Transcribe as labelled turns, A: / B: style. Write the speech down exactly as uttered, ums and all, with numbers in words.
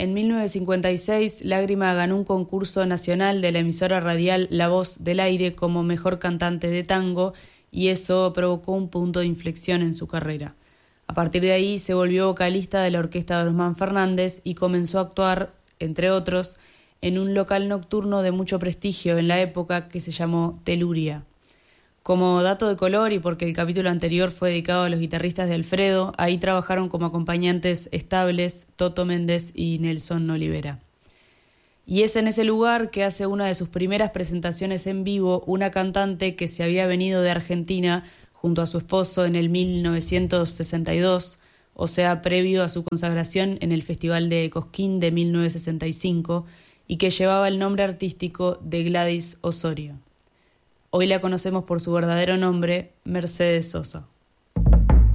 A: En mil novecientos cincuenta y seis, Lágrima ganó un concurso nacional de la emisora radial La Voz del Aire como mejor cantante de tango y eso provocó un punto de inflexión en su carrera. A partir de ahí se volvió vocalista de la orquesta de Osman Fernández y comenzó a actuar, entre otros, en un local nocturno de mucho prestigio en la época que se llamó Teluria. Como dato de color y porque el capítulo anterior fue dedicado a los guitarristas de Alfredo, ahí trabajaron como acompañantes estables Toto Méndez y Nelson Olivera. Y es en ese lugar que hace una de sus primeras presentaciones en vivo una cantante que se había venido de Argentina junto a su esposo en el mil novecientos sesenta y dos, o sea, previo a su consagración en el Festival de Cosquín de mil novecientos sesenta y cinco, y que llevaba el nombre artístico de Gladys Osorio. Hoy la conocemos por su verdadero nombre, Mercedes Sosa.